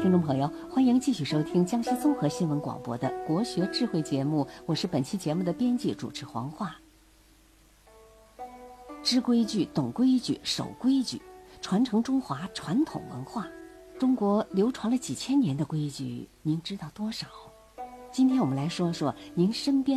听众朋友，欢迎继续收听江西综合新闻广播的国学智慧节目，我是本期节目的编辑主持黄华。知规矩、懂规矩、守规矩，传承中华传统文化。中国流传了几千年的规矩，您知道多少？今天我们来说说您身边